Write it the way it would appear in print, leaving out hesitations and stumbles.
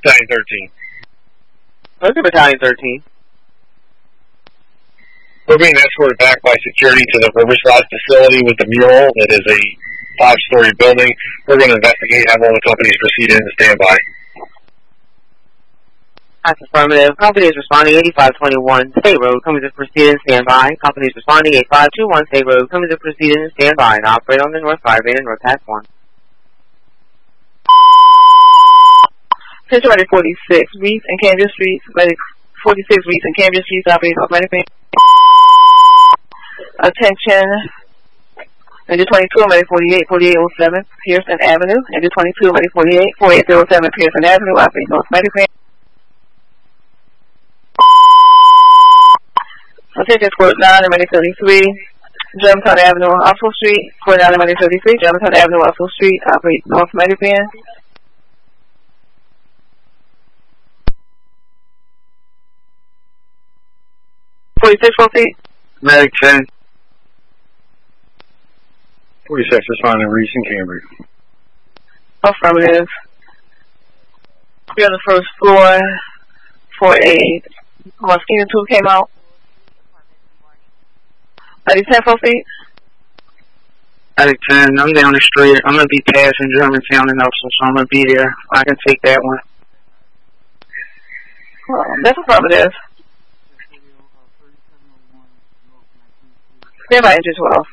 Battalion 13. Look at Battalion 13. We're being escorted back by security to the Riverside facility with the mural. It is a 5-story building. We're going to investigate, have all the companies proceed in and stand by. That's affirmative. Company is responding 8521 State Road. Company is proceeding and stand by. Company is responding 8521 State Road. Company is proceeding and stand by and operate on the North Firebane and North Path 1. Attention Medic 46, Reese and Cambria Streets. Medic 46, Reese and Cambria Streets operating off Medic. Attention Engine 22, Medic 48, 4807 Pearson Avenue. Engine 22, Medic 48, 4807 Pearson Avenue operating off Medic. Attention Squirt 9 and Medic 33, Germantown Avenue, Oxford Street. Squirt 9 and Medic 33, Germantown Avenue, Oxford Street operating off Medic. 46, proceed. Medic 10. 46, responding Reese and Cambria. Affirmative. We're on the first floor for a mosquito tube came out. 10, proceed. Medic 10, I'm down the street. I'm going to be passing Germantown and Elsa, so I'm going to be there. I can take that one. That's affirmative. Stand by engine 12.